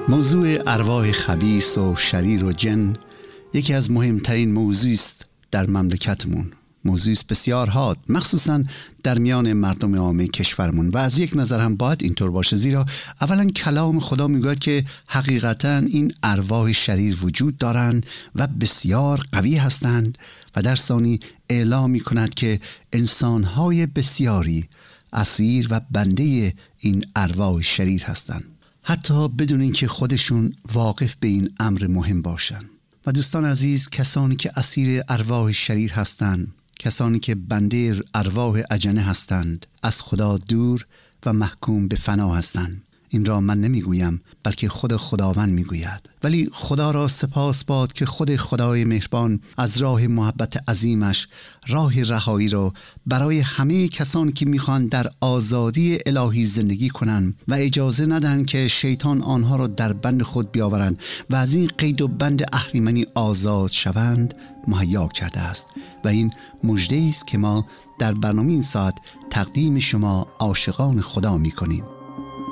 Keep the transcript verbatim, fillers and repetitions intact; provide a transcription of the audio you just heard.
موضوع ارواح خبیث و شریر و جن یکی از مهمترین موضوعی است در مملکتمون. موضوعی است بسیار حاد، مخصوصا در میان مردم عامه کشورمون، و از یک نظر هم باید اینطور باشه، زیرا اولا کلام خدا میگوید که حقیقتا این ارواح شریر وجود دارند و بسیار قوی هستند، و در ثانی اعلام میکند که انسانهای بسیاری اسیر و بنده این ارواح شریر هستند، حتی بدون اینکه خودشون واقف به این امر مهم باشن. و دوستان عزیز، کسانی که اسیر ارواح شریر هستند، کسانی که بنده ارواح اجنه هستند، از خدا دور و محکوم به فنا هستند. این را من نمیگویم، بلکه خود خداوند میگوید. ولی خدا را سپاس باد که خود خدای مهربان از راه محبت عظیمش راه رهایی را برای همه کسانی که میخوان در آزادی الهی زندگی کنند و اجازه ندن که شیطان آنها را در بند خود بیاورند و از این قید و بند اهریمنی آزاد شوند مهیا کرده است. و این مژده است که ما در برنامه این ساعت تقدیم شما عاشقان خدا میکنیم.